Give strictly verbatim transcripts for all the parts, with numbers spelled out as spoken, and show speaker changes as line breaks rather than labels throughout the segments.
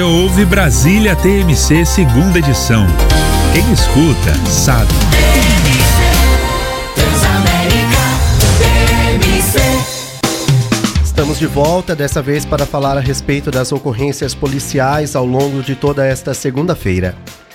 Ouve Brasília T M C segunda edição. Quem escuta, sabe.
Estamos de volta, dessa vez para falar a respeito das ocorrências policiais ao longo de toda esta segunda-feira.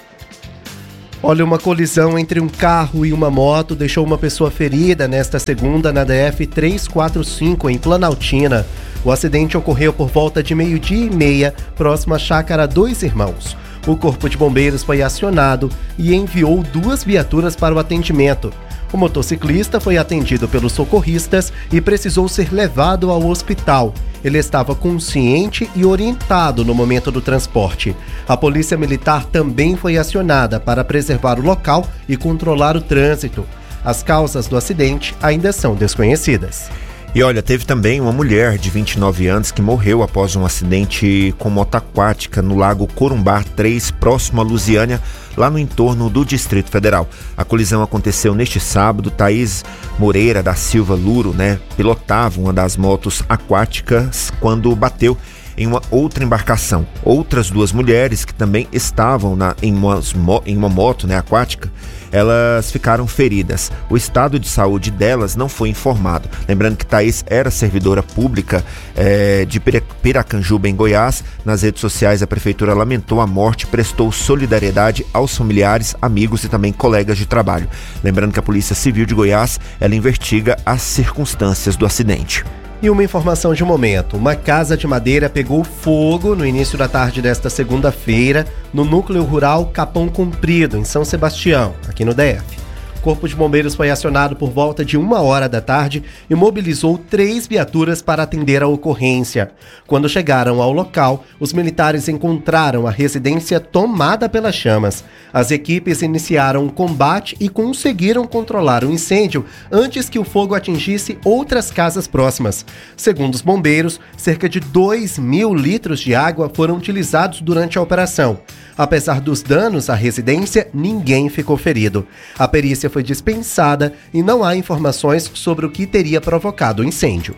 Olha, uma colisão entre um carro e uma moto deixou uma pessoa ferida nesta segunda na D F trezentos e quarenta e cinco, em Planaltina. O acidente ocorreu por volta de meio-dia e meia, próximo à Chácara Dois Irmãos. O Corpo de Bombeiros foi acionado e enviou duas viaturas para o atendimento. O motociclista foi atendido pelos socorristas e precisou ser levado ao hospital. Ele estava consciente e orientado no momento do transporte. A Polícia Militar também foi acionada para preservar o local e controlar o trânsito. As causas do acidente ainda são desconhecidas.
E olha, teve também uma mulher de vinte e nove anos que morreu após um acidente com moto aquática no Lago Corumbá três, próximo a Lusiânia, lá no entorno do Distrito Federal. A colisão aconteceu neste sábado. Thaís Moreira da Silva Luro, né, pilotava uma das motos aquáticas quando bateu em uma outra embarcação. Outras duas mulheres que também estavam na, em, umas, em uma moto, né, aquática, elas ficaram feridas. O estado de saúde delas não foi informado. Lembrando que Thaís era servidora pública é, de Piracanjuba, em Goiás. Nas redes sociais, a prefeitura lamentou a morte e prestou solidariedade aos familiares, amigos e também colegas de trabalho. Lembrando que a Polícia Civil de Goiás, ela investiga as circunstâncias do acidente.
E uma informação de momento: uma casa de madeira pegou fogo no início da tarde desta segunda-feira no núcleo rural Capão Comprido, em São Sebastião, aqui no D F. O Corpo de Bombeiros foi acionado por volta de uma hora da tarde e mobilizou três viaturas para atender a ocorrência. Quando chegaram ao local, os militares encontraram a residência tomada pelas chamas. As equipes iniciaram o combate e conseguiram controlar o incêndio antes que o fogo atingisse outras casas próximas. Segundo os bombeiros, cerca de dois mil litros de água foram utilizados durante a operação. Apesar dos danos à residência, ninguém ficou ferido. A perícia foi dispensada e não há informações sobre o que teria provocado o incêndio.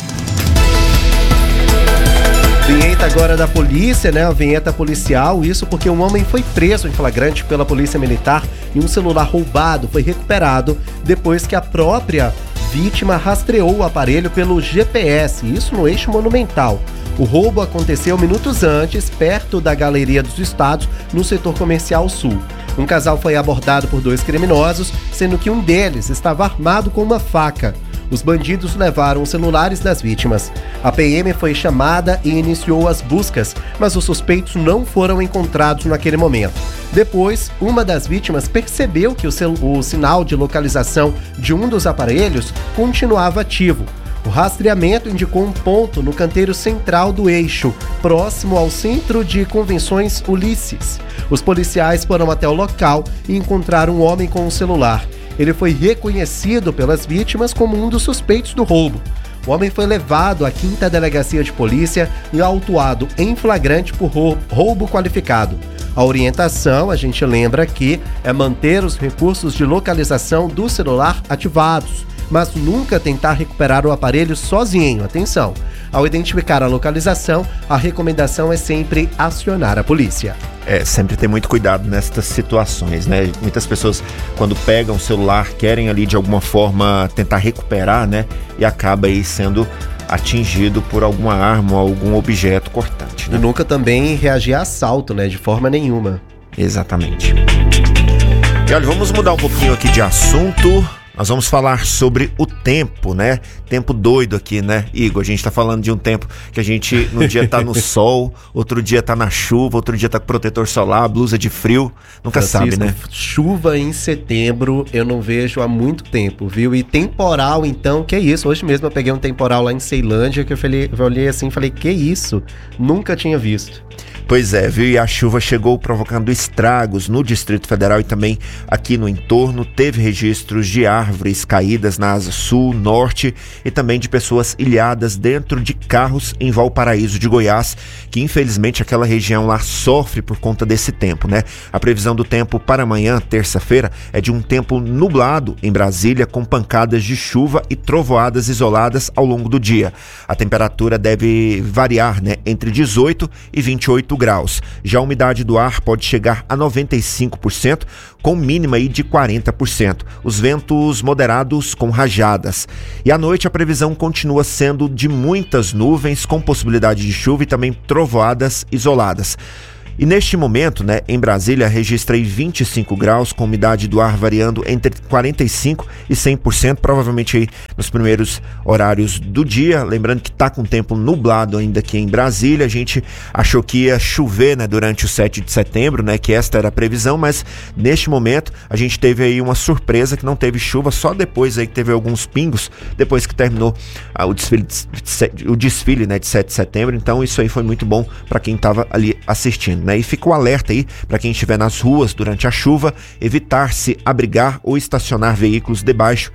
Vinheta agora da polícia, né? A vinheta policial, isso porque um homem foi preso em flagrante pela Polícia Militar e um celular roubado foi recuperado depois que a própria vítima rastreou o aparelho pelo G P S, isso no eixo monumental. O roubo aconteceu minutos antes, perto da Galeria dos Estados, no setor comercial sul. Um casal foi abordado por dois criminosos, sendo que um deles estava armado com uma faca. Os bandidos levaram os celulares das vítimas. A P M foi chamada e iniciou as buscas, mas os suspeitos não foram encontrados naquele momento. Depois, uma das vítimas percebeu que o, cel- o sinal de localização de um dos aparelhos continuava ativo. O rastreamento indicou um ponto no canteiro central do eixo, próximo ao Centro de Convenções Ulisses. Os policiais foram até o local e encontraram um homem com um celular. Ele foi reconhecido pelas vítimas como um dos suspeitos do roubo. O homem foi levado à quinta Delegacia de Polícia e autuado em flagrante por roubo qualificado. A orientação, a gente lembra aqui, é manter os recursos de localização do celular ativados, mas nunca tentar recuperar o aparelho sozinho. Atenção! Ao identificar a localização, a recomendação é sempre acionar a polícia.
É, sempre ter muito cuidado nestas situações, né? Muitas pessoas, quando pegam o celular, querem ali de alguma forma tentar recuperar, né? E acaba aí sendo atingido por alguma arma ou algum objeto cortante, né?
E nunca também reagir a assalto, né? De forma nenhuma.
Exatamente. E olha, vamos mudar um pouquinho aqui de assunto. Nós vamos falar sobre o tempo, né? Tempo doido aqui, né, Igor? A gente tá falando de um tempo que a gente, no dia tá no sol, outro dia tá na chuva, outro dia tá com protetor solar, blusa de frio. Nunca
Francisco,
sabe, né?
Chuva em setembro eu não vejo há muito tempo, viu? E temporal, então, que isso? Hoje mesmo eu peguei um temporal lá em Ceilândia que eu, falei, eu olhei assim e falei, que isso? Nunca tinha visto.
Pois é, viu? E a chuva chegou provocando estragos no Distrito Federal e também aqui no entorno. Teve registros de árvores caídas na asa sul, norte e também de pessoas ilhadas dentro de carros em Valparaíso de Goiás, que infelizmente aquela região lá sofre por conta desse tempo, né? A previsão do tempo para amanhã, terça-feira, é de um tempo nublado em Brasília, com pancadas de chuva e trovoadas isoladas ao longo do dia. A temperatura deve variar, né, entre dezoito e vinte e oito graus. Já a umidade do ar pode chegar a noventa e cinco por cento, com mínima aí de quarenta por cento. Os ventos moderados com rajadas. E à noite a previsão continua sendo de muitas nuvens, com possibilidade de chuva e também trovoadas isoladas. E neste momento, né, em Brasília, registrei vinte e cinco graus, com umidade do ar variando entre quarenta e cinco por cento e cem por cento, provavelmente aí nos primeiros horários do dia. Lembrando que está com tempo nublado ainda aqui em Brasília. A gente achou que ia chover, né, durante o sete de setembro, né, que esta era a previsão, mas neste momento a gente teve aí uma surpresa que não teve chuva, só depois aí que teve alguns pingos, depois que terminou ah, o desfile, o desfile né, de sete de setembro. Então isso aí foi muito bom para quem estava ali assistindo. E fica o alerta aí para quem estiver nas ruas durante a chuva, evitar se abrigar ou estacionar veículos debaixo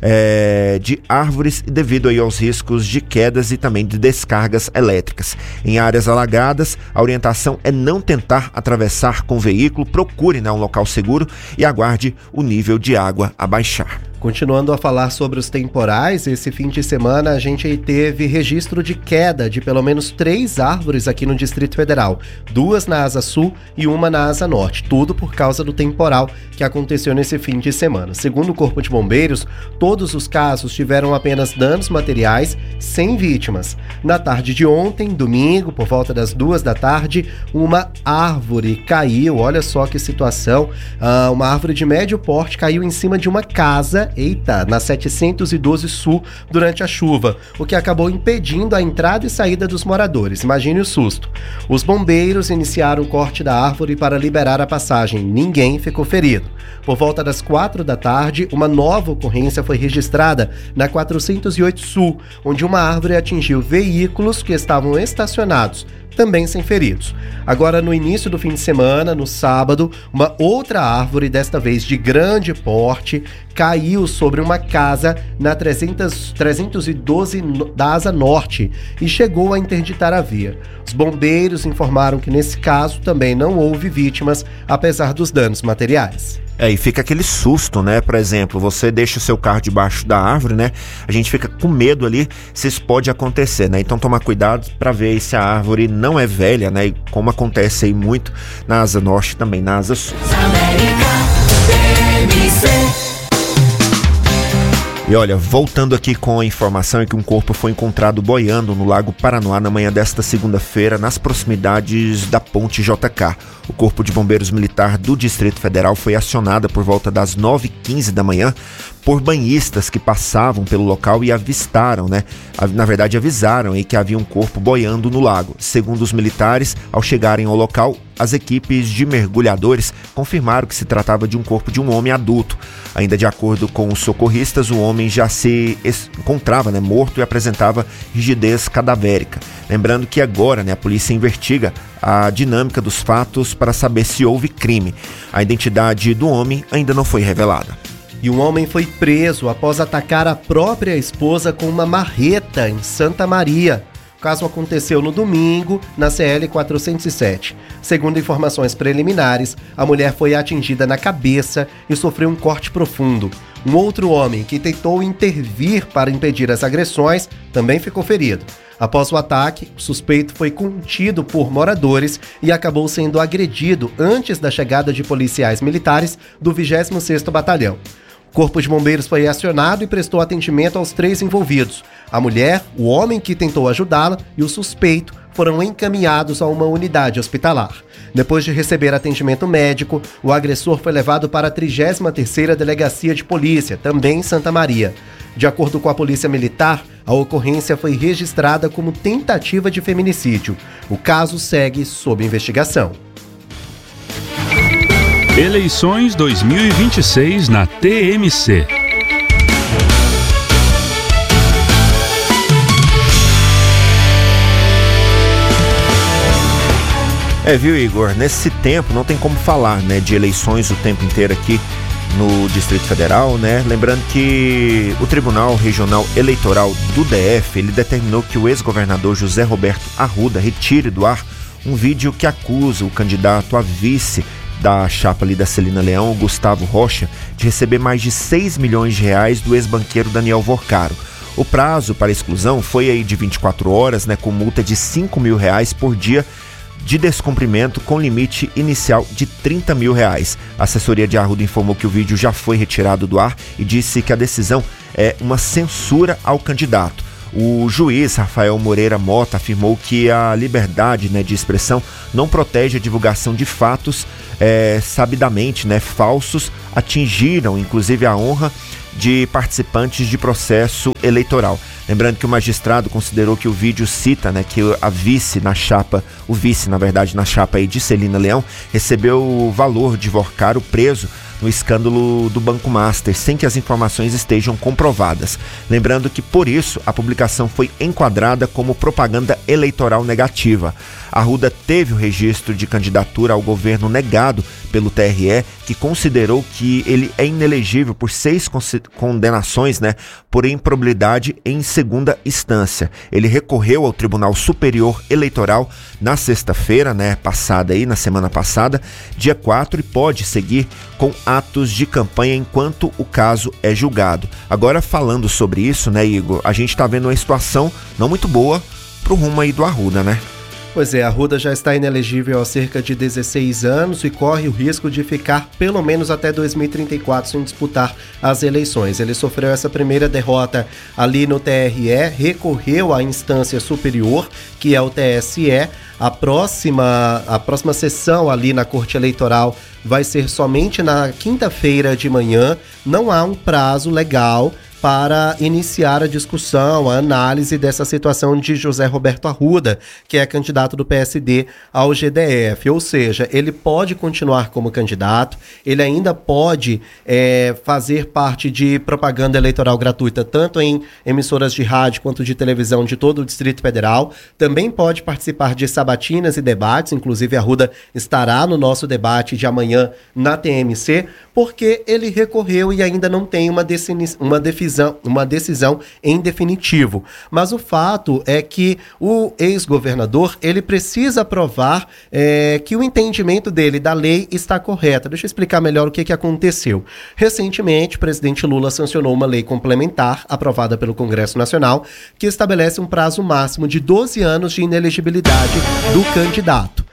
é, de árvores devido aí aos riscos de quedas e também de descargas elétricas. Em áreas alagadas, a orientação é não tentar atravessar com o veículo, procure né, um local seguro e aguarde o nível de água abaixar.
Continuando a falar sobre os temporais, esse fim de semana a gente aí teve registro de queda de pelo menos três árvores aqui no Distrito Federal. Duas na asa sul e uma na asa norte. Tudo por causa do temporal que aconteceu nesse fim de semana. Segundo o Corpo de Bombeiros, todos os casos tiveram apenas danos materiais, sem vítimas. Na tarde de ontem, domingo, por volta das duas da tarde, uma árvore caiu. Olha só que situação. Ah, uma árvore de médio porte caiu em cima de uma casa, eita, na setecentos e doze Sul, durante a chuva, o que acabou impedindo a entrada e saída dos moradores. Imagine o susto. Os bombeiros iniciaram o corte da árvore para liberar a passagem. Ninguém ficou ferido. Por volta das quatro da tarde, uma nova ocorrência foi registrada na quatrocentos e oito Sul, onde uma árvore atingiu veículos que estavam estacionados, também sem feridos. Agora, no início do fim de semana, no sábado, uma outra árvore, desta vez de grande porte, caiu sobre uma casa na trezentos e doze da Asa Norte e chegou a interditar a via. Os bombeiros informaram que nesse caso também não houve vítimas, apesar dos danos materiais.
É, e fica aquele susto, né? Por exemplo, você deixa o seu carro debaixo da árvore, né? A gente fica com medo ali se isso pode acontecer, né? Então tomar cuidado para ver se a árvore não é velha, né? E como acontece aí muito na Asa Norte, também na Asa Sul. E olha, voltando aqui com a informação é que um corpo foi encontrado boiando no Lago Paranoá na manhã desta segunda-feira, nas proximidades da Ponte J K. O Corpo de Bombeiros Militar do Distrito Federal foi acionado por volta das nove e quinze da manhã por banhistas que passavam pelo local e avistaram, né? Na verdade, avisaram aí que havia um corpo boiando no lago. Segundo os militares, ao chegarem ao local, as equipes de mergulhadores confirmaram que se tratava de um corpo de um homem adulto. Ainda de acordo com os socorristas, o homem já se encontrava, né, morto e apresentava rigidez cadavérica. Lembrando que agora, né, a polícia investiga a dinâmica dos fatos para saber se houve crime. A identidade do homem ainda não foi revelada.
E um homem foi preso após atacar a própria esposa com uma marreta em Santa Maria. O caso aconteceu no domingo, na C L quatrocentos e sete. Segundo informações preliminares, a mulher foi atingida na cabeça e sofreu um corte profundo. Um outro homem que tentou intervir para impedir as agressões também ficou ferido. Após o ataque, o suspeito foi contido por moradores e acabou sendo agredido antes da chegada de policiais militares do vigésimo sexto Batalhão. O Corpo de Bombeiros foi acionado e prestou atendimento aos três envolvidos. A mulher, o homem que tentou ajudá-la e o suspeito foram encaminhados a uma unidade hospitalar. Depois de receber atendimento médico, o agressor foi levado para a trigésima terceira Delegacia de Polícia, também em Santa Maria. De acordo com a Polícia Militar, a ocorrência foi registrada como tentativa de feminicídio. O caso segue sob investigação.
Eleições dois mil e vinte e seis na T M C.
É, viu, Igor? Nesse tempo não tem como falar, né, de eleições o tempo inteiro aqui no Distrito Federal, né? Lembrando que o Tribunal Regional Eleitoral do D F, ele determinou que o ex-governador José Roberto Arruda retire do ar um vídeo que acusa o candidato a vice da chapa ali da Celina Leão, Gustavo Rocha, de receber mais de seis milhões de reais do ex-banqueiro Daniel Vorcaro. O prazo para exclusão foi aí de vinte e quatro horas, né, com multa de cinco mil reais por dia de descumprimento com limite inicial de trinta mil reais. A assessoria de Arruda informou que o vídeo já foi retirado do ar e disse que a decisão é uma censura ao candidato. O juiz Rafael Moreira Mota afirmou que a liberdade, né, de expressão não protege a divulgação de fatos é, sabidamente, né, falsos, atingiram inclusive a honra de participantes de processo eleitoral. Lembrando que o magistrado considerou que o vídeo cita, né, que a vice na chapa, o vice, na verdade, na chapa aí de Celina Leão, recebeu o valor de Vorcaro preso no escândalo do Banco Master, sem que as informações estejam comprovadas. Lembrando que, por isso, a publicação foi enquadrada como propaganda eleitoral negativa. Arruda teve o registro de candidatura ao governo negado pelo T R E, que considerou que ele é inelegível por seis condenações, né, por improbidade em segunda instância. Ele recorreu ao Tribunal Superior Eleitoral na sexta-feira, né, passada aí, na semana passada, dia quatro, e pode seguir com atos de campanha enquanto o caso é julgado. Agora, falando sobre isso, né, Igor, a gente tá vendo uma situação não muito boa pro rumo aí do Arruda, né?
Pois é, Arruda já está inelegível há cerca de dezesseis anos e corre o risco de ficar pelo menos até dois mil e trinta e quatro sem disputar as eleições. Ele sofreu essa primeira derrota ali no T R E, recorreu à instância superior, que é o T S E. A próxima, a próxima sessão ali na Corte Eleitoral vai ser somente na quinta-feira de manhã. Não há um prazo legal para iniciar a discussão, a análise dessa situação de José Roberto Arruda, que é candidato do P S D ao G D F. Ou seja, ele pode continuar como candidato, ele ainda pode é, fazer parte de propaganda eleitoral gratuita, tanto em emissoras de rádio quanto de televisão de todo o Distrito Federal. Também pode participar de sabatinas e debates, inclusive Arruda estará no nosso debate de amanhã na T M C, porque ele recorreu e ainda não tem uma, defini- uma decisão uma decisão em definitivo. Mas o fato é que o ex-governador, ele precisa provar é, que o entendimento dele da lei está correto. Deixa eu explicar melhor o que, que aconteceu. Recentemente, o presidente Lula sancionou uma lei complementar, aprovada pelo Congresso Nacional, que estabelece um prazo máximo de doze anos de inelegibilidade do candidato.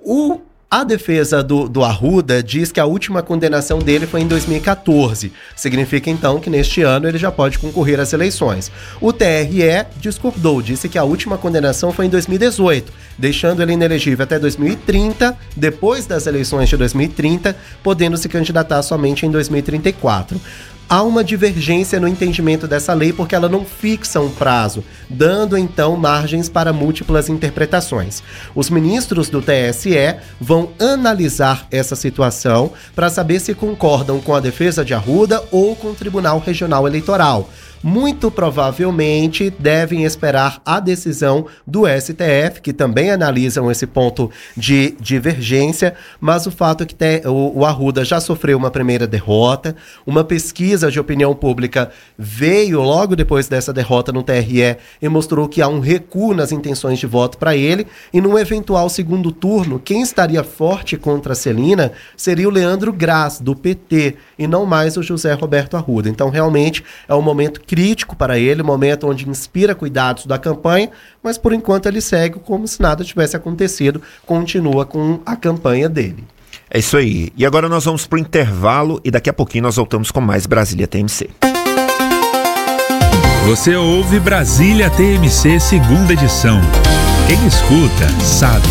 O A defesa do, do Arruda diz que a última condenação dele foi em dois mil e catorze. Significa, então, que neste ano ele já pode concorrer às eleições. O T R E discordou, disse que a última condenação foi em dois mil e dezoito, deixando ele inelegível até dois mil e trinta, depois das eleições de dois mil e trinta, podendo se candidatar somente em dois mil e trinta e quatro. Há uma divergência no entendimento dessa lei porque ela não fixa um prazo, dando então margens para múltiplas interpretações. Os ministros do T S E vão analisar essa situação para saber se concordam com a defesa de Arruda ou com o Tribunal Regional Eleitoral. Muito provavelmente devem esperar a decisão do S T F, que também analisam esse ponto de divergência, mas o fato é que te, o, o Arruda já sofreu uma primeira derrota, uma pesquisa de opinião pública veio logo depois dessa derrota no T R E e mostrou que há um recuo nas intenções de voto para ele, e num eventual segundo turno, quem estaria forte contra a Celina seria o Leandro Graz, do P T, e não mais o José Roberto Arruda. Então, realmente, é um momento crítico para ele, momento onde inspira cuidados da campanha, mas por enquanto ele segue como se nada tivesse acontecido, continua com a campanha dele.
É isso aí. E agora nós vamos para o intervalo e daqui a pouquinho nós voltamos com mais Brasília T M C.
Você ouve Brasília T M C segunda edição. Quem escuta, sabe.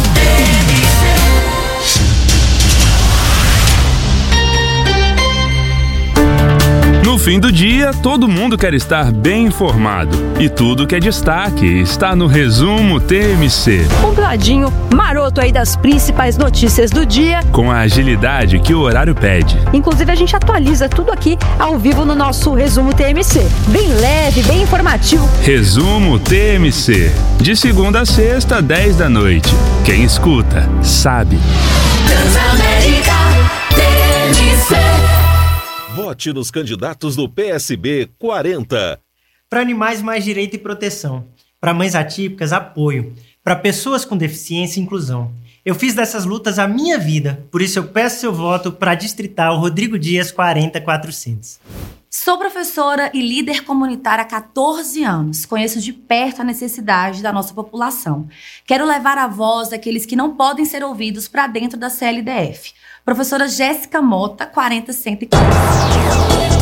No fim do dia, todo mundo quer estar bem informado. E tudo que é destaque está no Resumo T M C.
Um ladinho maroto aí das principais notícias do dia.
Com a agilidade que o horário pede.
Inclusive, a gente atualiza tudo aqui ao vivo no nosso Resumo T M C. Bem leve, bem informativo.
Resumo T M C. De segunda a sexta, dez da noite. Quem escuta, sabe.
Transamérica T M C.
Vote nos candidatos do P S B quarenta.
Para animais, mais direito e proteção. Para mães atípicas, apoio. Para pessoas com deficiência, inclusão. Eu fiz dessas lutas a minha vida, por isso eu peço seu voto para distrital Rodrigo Dias quarenta quatrocentos.
Sou professora e líder comunitária há catorze anos. Conheço de perto a necessidade da nossa população. Quero levar a voz daqueles que não podem ser ouvidos para dentro da C L D F. Professora Jéssica Mota, quarenta cento e quinze.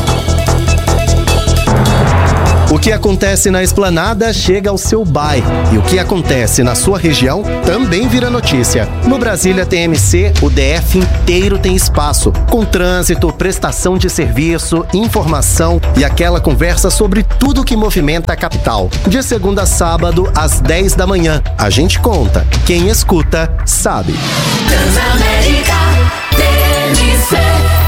O que acontece na Esplanada chega ao seu bairro. E o que acontece na sua região também vira notícia. No Brasília T M C, o D F inteiro tem espaço, com trânsito, prestação de serviço, informação e aquela conversa sobre tudo que movimenta a capital. De segunda a sábado, às dez da manhã. A gente conta. Quem escuta, sabe.
Transamérica T M C.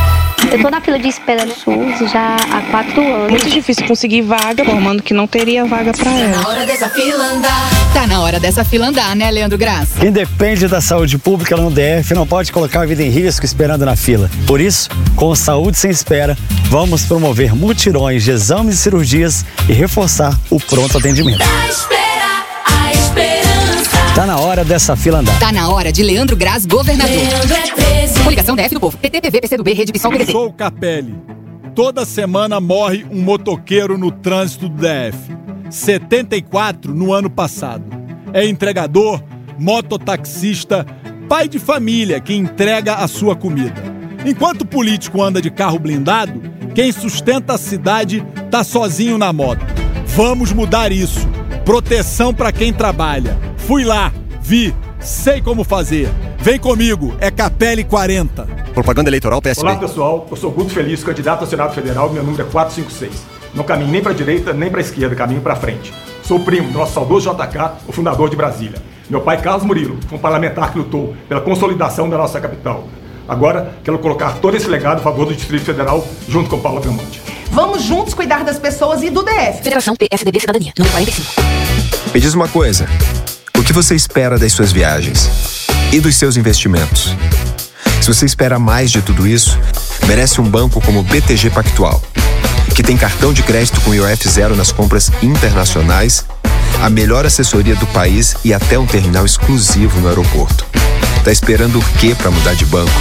Eu tô na fila de espera no SUS já há quatro anos.
Muito difícil conseguir vaga, formando que não teria vaga pra ela.
Tá na hora dessa fila andar.
Tá na hora dessa fila andar, né, Leandro Graça?
Quem depende da saúde pública no D F não pode colocar a vida em risco esperando na fila. Por isso, com Saúde Sem Espera, vamos promover mutirões de exames e cirurgias e reforçar o pronto atendimento.
Da espera, a esperança.
Tá na hora dessa fila andar.
Tá na hora de Leandro Graça, governador.
Leandro é treze.
Coligação D F do Povo. P T, P V, P C do B, Rede Pissol, P D T.
Sou o Capelli. Toda semana morre um motoqueiro no trânsito do D F. setenta e quatro no ano passado. É entregador, mototaxista, pai de família que entrega a sua comida. Enquanto o político anda de carro blindado, quem sustenta a cidade tá sozinho na moto. Vamos mudar isso. Proteção para quem trabalha. Fui lá, vi, sei como fazer. Vem comigo, é Capelli quarenta.
Propaganda eleitoral P S B.
Olá pessoal, eu sou Guto Feliz, candidato ao Senado Federal, meu número é quatrocentos e cinquenta e seis. Não caminho nem para a direita, nem para a esquerda, caminho para frente. Sou primo do nosso saudoso J K, o fundador de Brasília. Meu pai, Carlos Murilo, foi um parlamentar que lutou pela consolidação da nossa capital. Agora, quero colocar todo esse legado a favor do Distrito Federal, junto com Paulo Belmonte.
Vamos juntos cuidar das pessoas e do D F.
Federação P S D B Cidadania, número quarenta e cinco.
Me diz uma coisa, o que você espera das suas viagens? E dos seus investimentos? Se você espera mais de tudo isso, merece um banco como o B T G Pactual, que tem cartão de crédito com I O F zero nas compras internacionais, a melhor assessoria do país e até um terminal exclusivo no aeroporto. Tá esperando o quê para mudar de banco?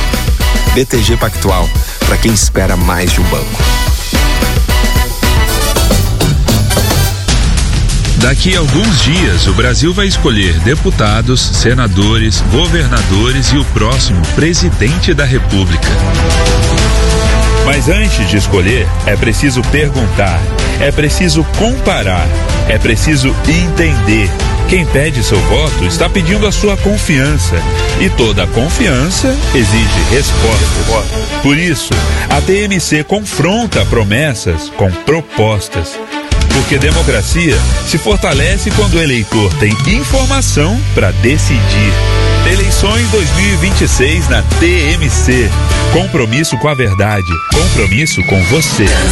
B T G Pactual, para quem espera mais de um banco.
Daqui a alguns dias, o Brasil vai escolher deputados, senadores, governadores e o próximo presidente da República. Mas antes de escolher, é preciso perguntar, é preciso comparar, é preciso entender. Quem pede seu voto está pedindo a sua confiança. E toda confiança exige respostas. Por isso, a T M C confronta promessas com propostas. Porque democracia se fortalece quando o eleitor tem informação para decidir. Eleições dois mil e vinte e seis na T M C. Compromisso com a verdade. Compromisso com você.